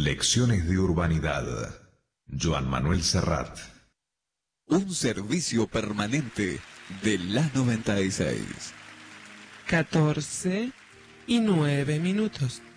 Lecciones de Urbanidad. Joan Manuel Serrat. Un servicio permanente de la 96. 14:09.